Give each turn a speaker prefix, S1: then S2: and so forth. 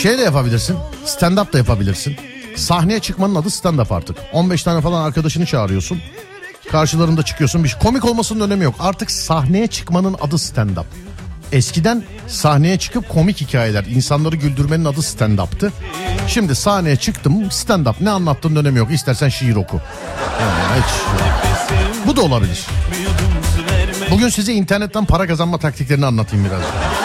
S1: Şey de yapabilirsin. Stand-up da yapabilirsin. Sahneye çıkmanın adı stand-up artık. 15 tane falan arkadaşını çağırıyorsun. Karşılarında çıkıyorsun. Bir şey. Komik olmasının önemi yok. Artık sahneye çıkmanın adı stand-up. Eskiden sahneye çıkıp komik hikayeler, insanları güldürmenin adı stand-up'tı. Şimdi sahneye çıktım, stand-up, ne anlattığının önemi yok. İstersen şiir oku. Yani hiç. Bu da olabilir. Bugün size internetten para kazanma taktiklerini anlatayım biraz.